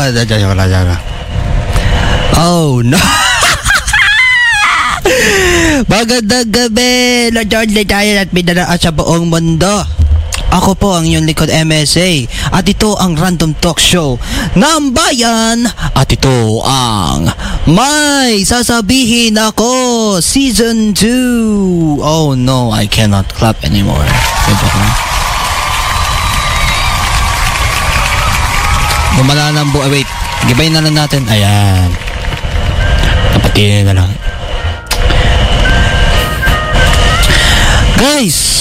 joke lang. Oh, no. Magandang gabi, Lord George Litayan at minanaan sa buong mundo. Ako po ang inyong likod MSA at ito ang Random Talk Show ng Bayan at ito ang May Sasabihin Ako Season 2. Oh no, I cannot clap anymore. Gumala ng wait, gibay na lang natin. Ayan, napatinin na lang. Guys.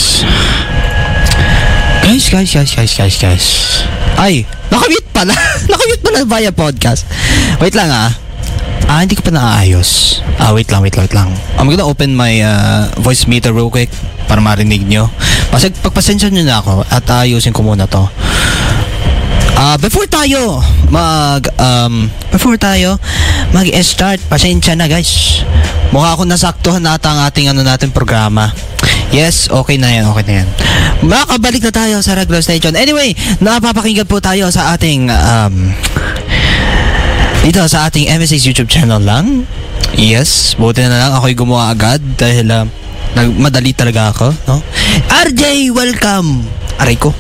Ay, nakamute pala. Nakamute pala via podcast. Wait lang hindi ko pa naayos. Wait lang. I'm gonna open my voice meter real quick para marinig nyo. Pagpasensya nyo na ako at ayusin ko muna to. Before tayo mag-start, pasensya na guys. Mukha ako nasaktuhan na ang ating natin programa. Yes, okay na yan. Makabalik na tayo sa regular station. Anyway, napapakinggan po tayo sa ating dito sa ating MSA's YouTube channel lang. Yes, buti na lang ako'y gumawa agad dahil madali talaga ako, no? RJ, welcome! Aray ko.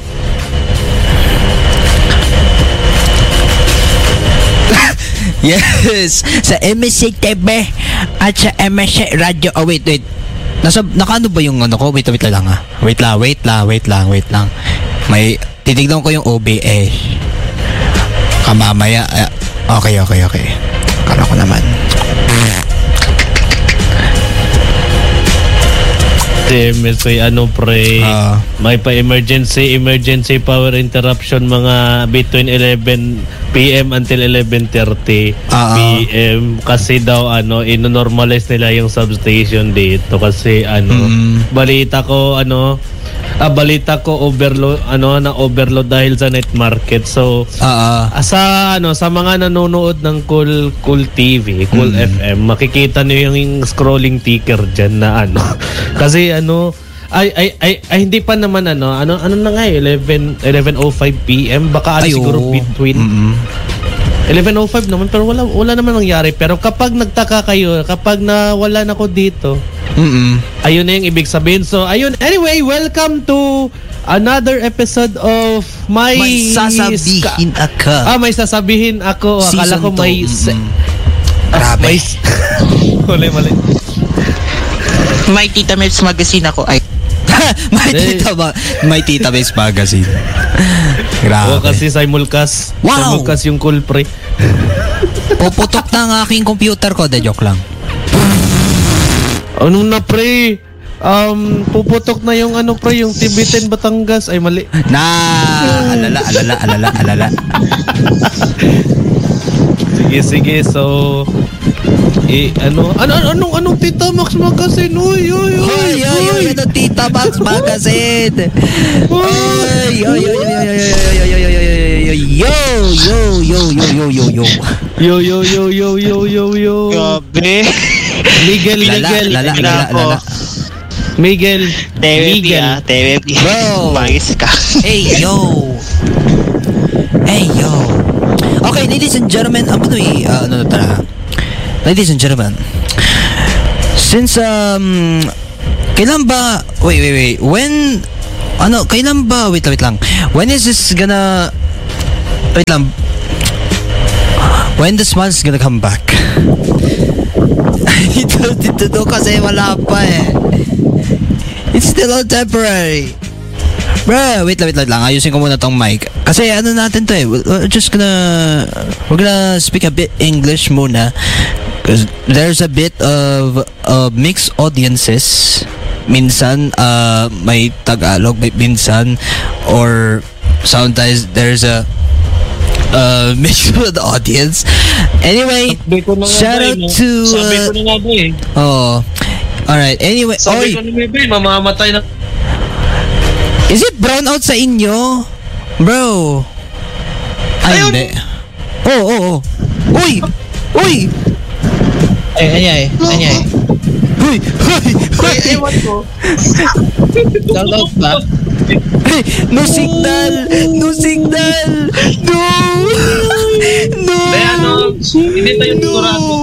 Yes, sa MSA TV at sa MSA Radio. Wait. Nakaano ba yung ko? Wait lang. Wait lang. May titignan ko yung OBS. Kamamaya. Okay. Kala ko naman. MSA may emergency power interruption mga between 11 PM until 11:30 PM kasi daw ino-normalize nila yung substation dito kasi balita ko overload na overload dahil sa night market. So sa mga nanonood ng Cool TV, Cool FM, makikita niyo yung scrolling ticker diyan na kasi hindi pa naman ano na nga 11:05 PM baka siguro between 11:05 naman pero wala naman nangyari. Pero kapag nagtaka kayo, kapag nawala na ko dito, ayun na yung ibig sabihin. So ayun, anyway, welcome to another episode of May Sasabihin Ako. May Sasabihin Ako. Akala ko may grabe. Mali. May Tita Mels Magazine ako. Ay. May Tita Mels Magazine. Grabe. Kasi simulcast. Wow. Simulcast yung cool pre. Puputok na ang aking computer ko. Joke lang. Ano na pre? Puputok na yung pre, yung TB10 Batangas. Ay mali. Alala. Sige. So anong Tita Max Magazine? Uy. Ano Tita Max Magazine? Yo. Gabi. Miguel. TVP. Bro. Bagis ka. Hey yo. Okay, ladies and gentlemen, ladies and gentlemen, since kailan ba wait lang, when is this gonna when this month's gonna come back? Ito kasi wala pa it's still on temporary. Bro, wait lang. Ayusin ko muna tong mic. Kasi natin to we're gonna speak a bit English muna. Because there's a bit of mixed audiences. Minsan, may Tagalog, may minsan. Or sometimes there's a mixed with audience. Anyway, shout out to... Sabi ko na nga alright, anyway. Sabi ko na mamamatay na... Is it brown out sa inyo? Bro. Ay, hindi. Oh. Uy! Anyay. Uy! Ewan ko. Shout out ba? Hey, no signal! No signal! No! No! Kaya hindi tayo sigurado.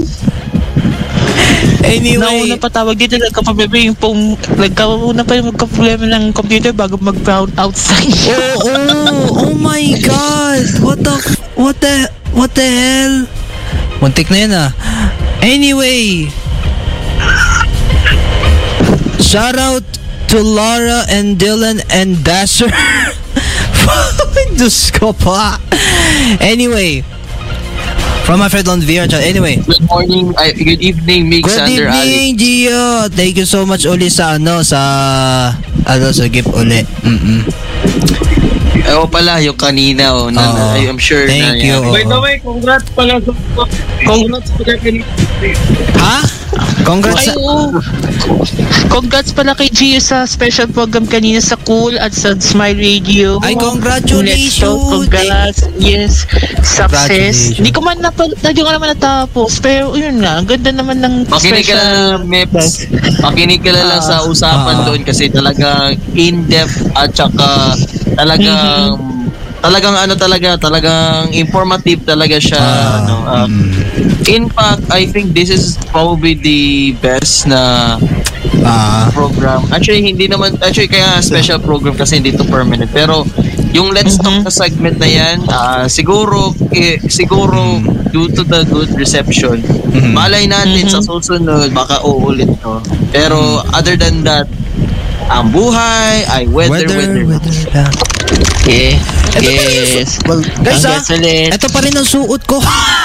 Anyway. Nauna pa tawag dito, nagka-problema yung nagkauna pa yung magka-problema ng computer bago mag-brown out sign. Oh my God! What the hell? Muntik na yan Anyway. Shout out to Laura and Dylan and Dasher. Diyos ko pa. Anyway. From my friend on VR chat. Anyway. Good morning. Good evening, Mix. Good evening, Gio. Thank you so much uli sa gift uli. Pala, yung kanina, I'm sure thank you. By the way, congrats pala kanina. Ha? Congrats. Congrats pala kay Gio sa special program kanina sa Cool at sa Smile Radio. Ay, congratulations. Congrats. Yes. Success. Hindi ko man naman natapos. Pero yun nga, ang ganda naman ng Makinig ka lang, Meps. Makinig ka lang sa usapan doon kasi talagang in-depth at saka talagang informative talaga siya. In fact, I think this is probably the best na program. Actually kaya special program kasi hindi to permanent. Pero yung Let's Talk na segment na yan, siguro due to the good reception, malay natin sa susunod baka uulit to. Pero other than that, ang buhay ay weather lang. Yeah. Yes. Well, guys, ito pa rin ang suot ko.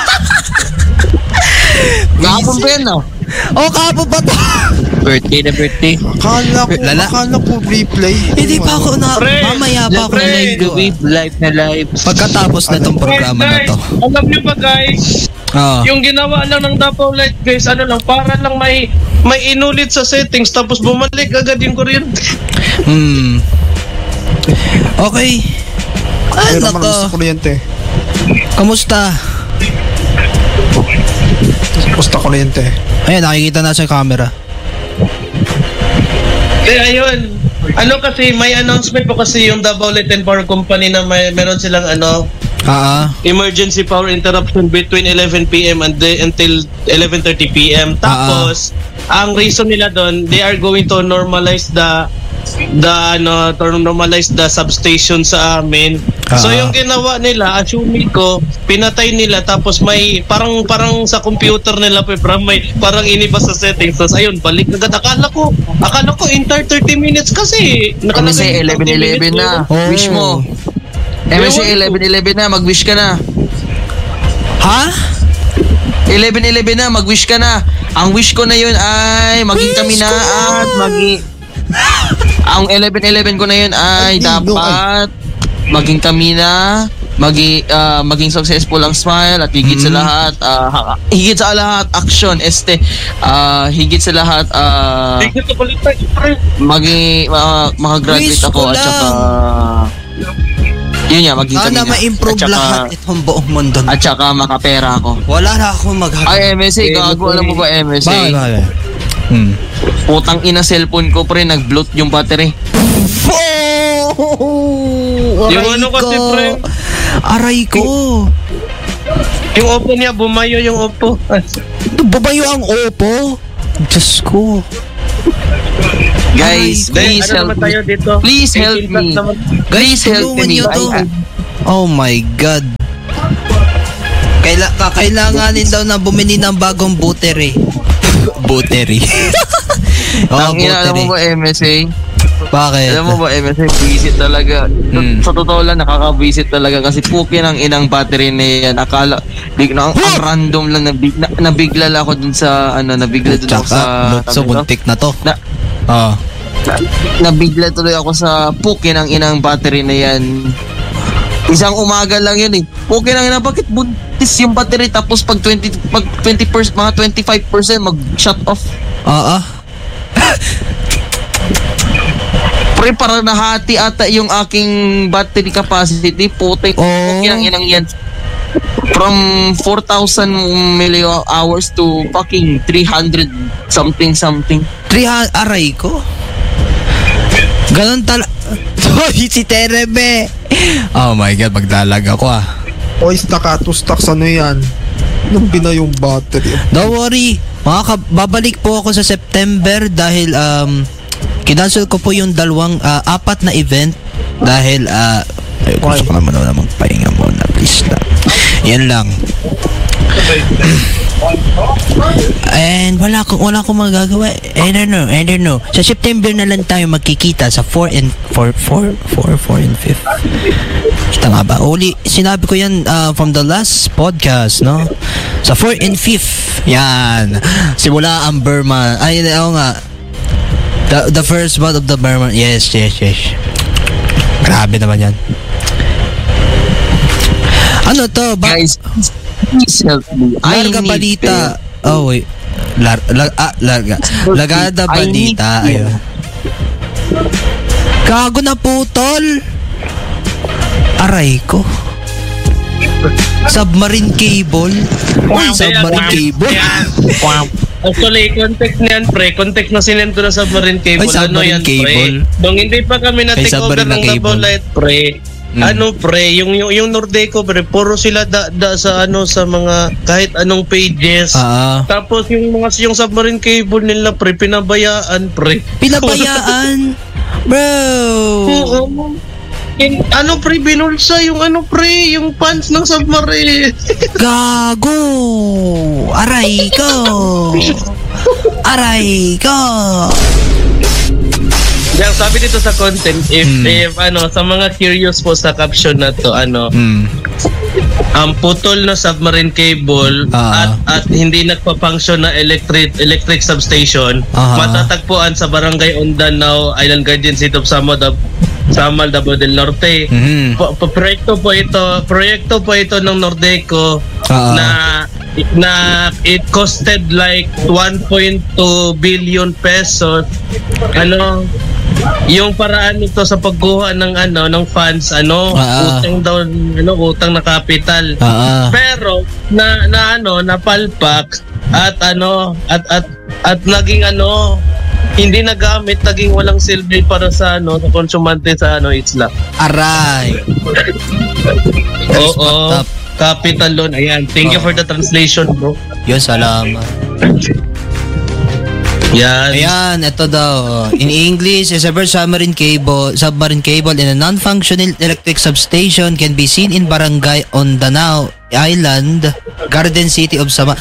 Kahapon pa yan, kahapon pa to. Birthday. Akala ko replay. Hindi pa ako mamaya pa ako na live. Pagkatapos na itong programa na to. Alam niyo ba, guys? Yung ginawa lang ng Davao Light, guys, para lang may inulit sa settings tapos bumalik agad yung kuryente. Okay. Ay, nako. Kuryente. Kamusta? Kamusta kuryente? Ayan, nakikita na sa camera. Ayun. Kasi may announcement po kasi yung Davao Light and Power Company na meron silang emergency power interruption between 11 p.m. until 11:30 p.m. Tapos ang reason nila doon, they are going to normalize the substation sa amin. So yung ginawa nila, assuming ko, pinatay nila tapos may parang sa computer nila parang iniba sa settings. Tapos ayun, balik agad. Akala ko entire 30 minutes kasi nakalagay 11:11 na. Wish mo. MSC 11:11 na, mag-wish ka na. Ha? 11:11 na, mag-wish ka na. Ang wish ko na yun ay maging kami na at ang 11:11 ko na yun ay dapat maging kami na, maging successful ang Smile at higit sa lahat action higit sa lahat makagraduate ako at saka yun nga, maging kami na. ma-improve lahat itong buong mundo. At saka makapera ako. Wala na akong maghagod. Ay, MSA, gago, alam mo ba MSA? Bakit? Putang ina cellphone ko pre, nag-bloat yung battery. Yung kasi pre. Aray ko. Yung Oppo niya, bumayo yung Oppo. Bumayo ang Oppo? Diyos ko. Guys, please help me. Please help me. Please help me. Oh my God. Kailanganin daw na bumili ng bagong battery. Battery. Alam mo ba MSA? Bakit? Alam mo ba MSA, visit talaga. Sa totoo lang, nakaka-visit talaga kasi pukin ang inang battery na yan. Akala, ang random lang, nabigla lang ako dun sa, nabigla dun ako sa... So, buntik na to. Nabigla tuloy ako sa pukin ang inang battery na yan. Isang umaga lang yun eh. Pukin ang ina, bakit buntis yung battery tapos pag 20%, mga 25% mag-shut off. Pre, parang nahati ata yung aking battery capacity. Putik ang inang yan. From 4,000 million hours to fucking 300 something. 300, aray ko. Ganun talaga. Hoy, si Terebe! Oh my God, maglalag ako Oy, stocks ano yan? Nung bina yung battery. Don't worry, babalik po ako sa September dahil kinancel ko po yung 4 na event dahil gusto ko naman magpahinga muna, please lang. Yan lang. And wala akong magagawa. I don't know. Sa September na lang tayo magkikita sa 4 and 5th. Kita nga ba? Sinabi ko yan from the last podcast, no? Sa 4 and 5th. Yan. Simula ang Burma. Ay, oo nga. The first month of the Burma. Yes. Grabe naman yan. Ano to? Guys, please help me. Larga balita. Oh, wait. Lagada balita. Ayun. Gago na putol. Aray ko. Submarine cable. Submarine cable. Actually, context niyan, pre. Context na sinend ko na submarine cable. Submarine cable. Nung hindi pa kami na-take over ng Double Light, pre. Pre, yung Nordeco, pre, puro sila sa mga kahit anong pages. Tapos yung submarine cable nila, pre, pinabayaan, pre. Pinabayaan? Bro. Pre, binulsa yung yung pants ng submarine. Gago. Aray ko. Yang sabi dito sa content, if sa mga curious po sa caption na to, ang putol na submarine cable at hindi nagpa-function na electric substation, matatagpuan sa Barangay Ondanao, Island Guardian City of Samal, Davao del Norte. Proyekto po ito ng Nordeco na it costed like 1.2 billion pesos. Yung paraan nito sa pagkuha ng funds, utang na capital. Pero napalpak at naging hindi nagamit, naging walang silbi para sa konsumante sa isla. Aray. Oo. Capital loan. Ayan. Thank you for the translation, bro. Yun, salamat. Yan. Ayan, ito daw. In English, a submarine cable in a non-functional electric substation can be seen in Barangay Ondanao Island, Garden City of Samal,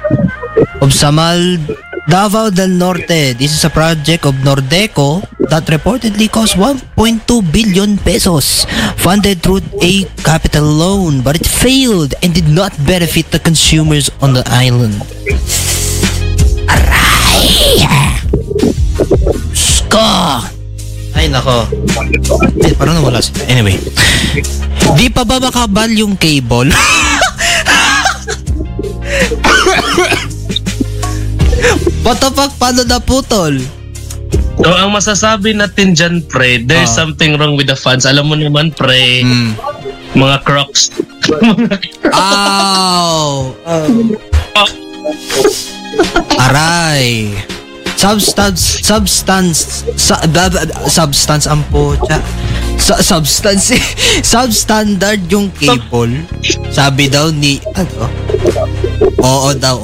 Davao del Norte. This is a project of Nordeco that reportedly cost 1.2 billion pesos, funded through a capital loan, but it failed and did not benefit the consumers on the island. Aray! Ska! Ay, nako. Parang nawala siya. Anyway. Di pa ba makabal yung cable? Patapak, paano na putol? So, ang masasabi natin dyan, pre, there's something wrong with the fans. Alam mo naman, pre, mga crocs. Ow! Aray. Substance ang pucha. Substandard yung cable. Sabi daw ni Oo daw.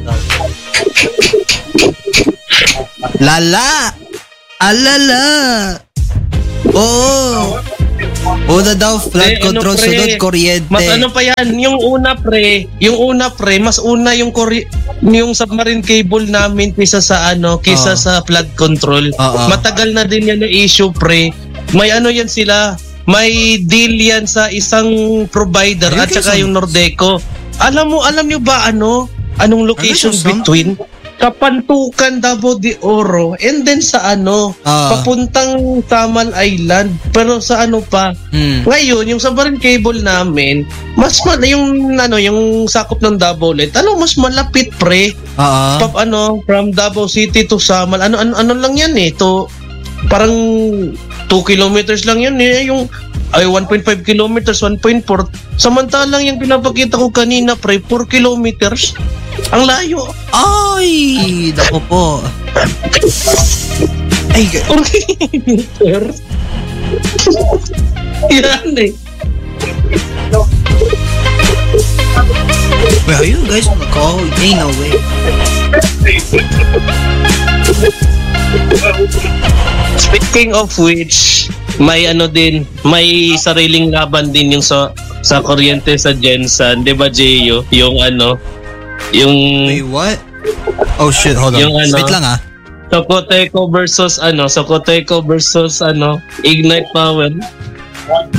Lala. Alala. Oo. Una daw, flood control, sunod kuryente. Mas pa yan, yung una pre, mas una yung submarine cable namin kaysa sa sa flood control. Matagal na din yan yung issue pre. May yan sila, may deal yan sa isang provider at saka yung Nordeco. Alam niyo ba anong location between Kapantukan, Davao de Oro, and then sa papuntang Samal Island, pero sa ngayon yung submarine cable namin mas yung sakop ng Davao Light mas malapit pre. From Davao City to Samal, lang yan to parang 2 kilometers lang yan yung 1.5 kilometers, 1.4. Samantalang yung pinapakita ko kanina, pre, 4 kilometers. Ang layo. Ay, dako po. Ay, 4 kilometers. Yan eh. Wait, are you guys on the call? Ain't no way. Speaking of which, may may sariling laban din yung sa kuryente sa Gensan, 'di ba, Jeyo? Yung Wait, what? Oh shit, hold on. Wait lang ah. Socoteco versus Ignite Power.